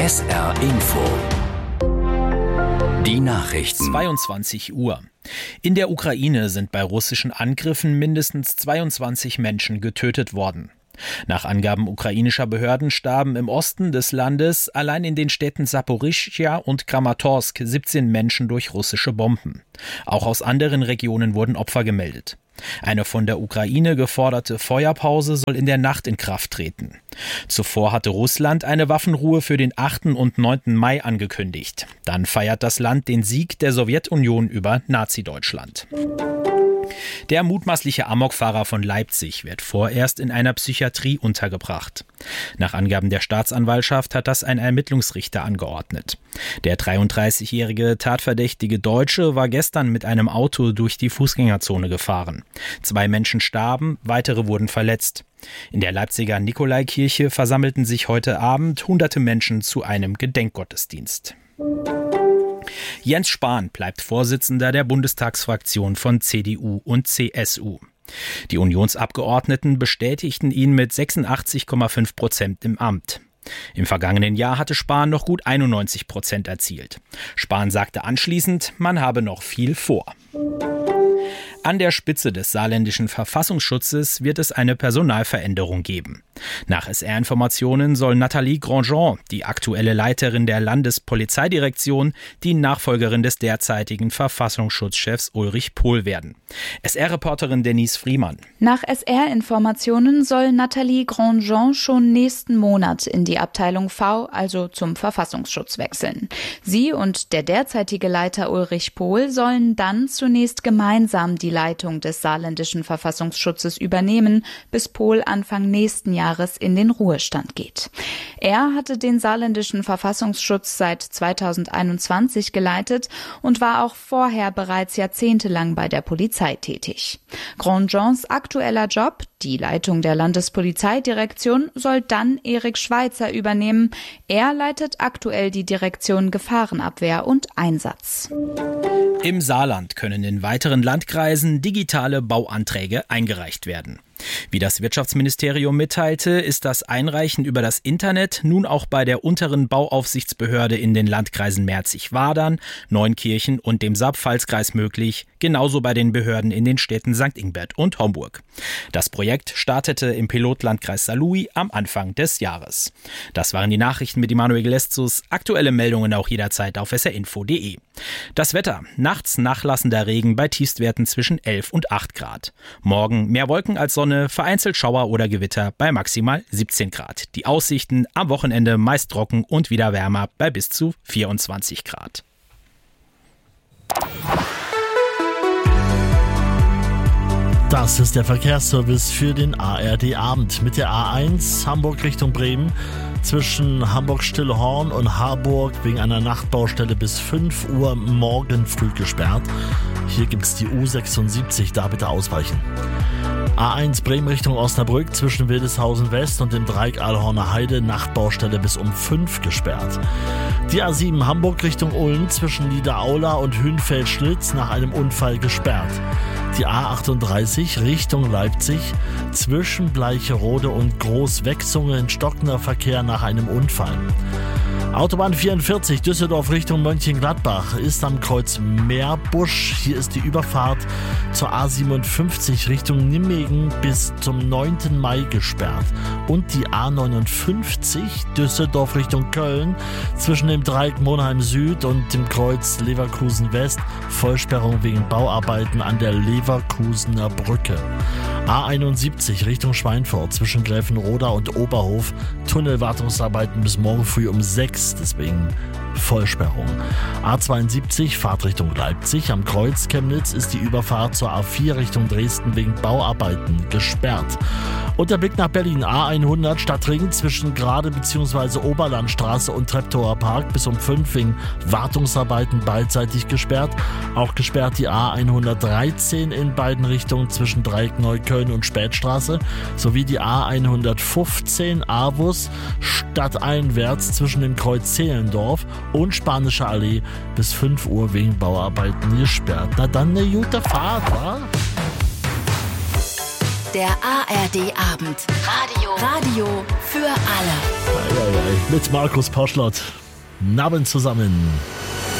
SR Info. Die Nachrichten. 22 Uhr. In der Ukraine sind bei russischen Angriffen mindestens 22 Menschen getötet worden. Nach Angaben ukrainischer Behörden starben im Osten des Landes allein in den Städten Saporischschja und Kramatorsk 17 Menschen durch russische Bomben. Auch aus anderen Regionen wurden Opfer gemeldet. Eine von der Ukraine geforderte Feuerpause soll in der Nacht in Kraft treten. Zuvor hatte Russland eine Waffenruhe für den 8. und 9. Mai angekündigt. Dann feiert das Land den Sieg der Sowjetunion über Nazi-Deutschland. Der mutmaßliche Amokfahrer von Leipzig wird vorerst in einer Psychiatrie untergebracht. Nach Angaben der Staatsanwaltschaft hat das ein Ermittlungsrichter angeordnet. Der 33-jährige tatverdächtige Deutsche war gestern mit einem Auto durch die Fußgängerzone gefahren. 2 Menschen starben, weitere wurden verletzt. In der Leipziger Nikolaikirche versammelten sich heute Abend hunderte Menschen zu einem Gedenkgottesdienst. Jens Spahn bleibt Vorsitzender der Bundestagsfraktion von CDU und CSU. Die Unionsabgeordneten bestätigten ihn mit 86,5% im Amt. Im vergangenen Jahr hatte Spahn noch gut 91% erzielt. Spahn sagte anschließend, man habe noch viel vor. An der Spitze des saarländischen Verfassungsschutzes wird es eine Personalveränderung geben. Nach SR-Informationen soll Nathalie Grandjean, die aktuelle Leiterin der Landespolizeidirektion, die Nachfolgerin des derzeitigen Verfassungsschutzchefs Ulrich Pohl werden. SR-Reporterin Denise Friemann. Nach SR-Informationen soll Nathalie Grandjean schon nächsten Monat in die Abteilung V, also zum Verfassungsschutz, wechseln. Sie und der derzeitige Leiter Ulrich Pohl sollen dann zunächst gemeinsam die Leitung des saarländischen Verfassungsschutzes übernehmen, bis Pohl Anfang nächsten Jahres in den Ruhestand geht. Er hatte den saarländischen Verfassungsschutz seit 2021 geleitet und war auch vorher bereits jahrzehntelang bei der Polizei tätig. Grandjeans aktueller Job, die Leitung der Landespolizeidirektion, soll dann Erik Schweitzer übernehmen. Er leitet aktuell die Direktion Gefahrenabwehr und Einsatz. Im Saarland können in weiteren Landkreisen digitale Bauanträge eingereicht werden. Wie das Wirtschaftsministerium mitteilte, ist das Einreichen über das Internet nun auch bei der unteren Bauaufsichtsbehörde in den Landkreisen Merzig-Wadern, Neunkirchen und dem Saar-Pfalz-Kreis möglich, genauso bei den Behörden in den Städten St. Ingbert und Homburg. Das Projekt startete im Pilotlandkreis Saarlouis am Anfang des Jahres. Das waren die Nachrichten mit Emanuel Geleszus. Aktuelle Meldungen auch jederzeit auf srinfo.de. Das Wetter: nachts nachlassender Regen bei Tiefstwerten zwischen 11 und 8 Grad. Morgen mehr Wolken als Sonne, vereinzelt Schauer oder Gewitter bei maximal 17 Grad. Die Aussichten am Wochenende meist trocken und wieder wärmer bei bis zu 24 Grad. Das ist der Verkehrsservice für den ARD-Abend mit der A1 Hamburg Richtung Bremen. Zwischen Hamburg-Stillhorn und Harburg wegen einer Nachtbaustelle bis 5 Uhr morgen früh gesperrt. Hier gibt es die U76, da bitte ausweichen. A1 Bremen Richtung Osnabrück zwischen Wildeshausen West und dem Dreieck Aalhorner Heide, Nachtbaustelle bis um 5 gesperrt. Die A7 Hamburg Richtung Ulm zwischen Niederaula und Hünfeld-Schlitz nach einem Unfall gesperrt. Die A38 Richtung Leipzig zwischen Bleicherode und Großwechsungen in stockender Verkehr nach einem Unfall. Autobahn 44 Düsseldorf Richtung Mönchengladbach ist am Kreuz Meerbusch. Hier ist die Überfahrt zur A57 Richtung Nijmegen bis zum 9. Mai gesperrt. Und die A59 Düsseldorf Richtung Köln zwischen dem Dreieck Monheim Süd und dem Kreuz Leverkusen West. Vollsperrung wegen Bauarbeiten an der Leverkusener Brücke. A71 Richtung Schweinfurt zwischen Gräfenroda und Oberhof. Tunnelwartungsarbeiten bis morgen früh um 6, deswegen Vollsperrung. A72 Fahrtrichtung Leipzig am Kreuz Chemnitz ist die Überfahrt zur A4 Richtung Dresden wegen Bauarbeiten gesperrt. Und der Blick nach Berlin, A100 Stadtring zwischen Grade bzw. Oberlandstraße und Treptower Park bis um 5 wegen Wartungsarbeiten beidseitig gesperrt. Auch gesperrt die A113 in beiden Richtungen zwischen Dreieck Neukölln und Spätstraße sowie die A115 Avus stadteinwärts zwischen dem Kreuz Zehlendorf und Spanische Allee bis 5 Uhr wegen Bauarbeiten gesperrt. Na dann eine gute Fahrt, wa? Der ARD Abend. Radio für alle. Mit Markus Poschlott. Abend zusammen.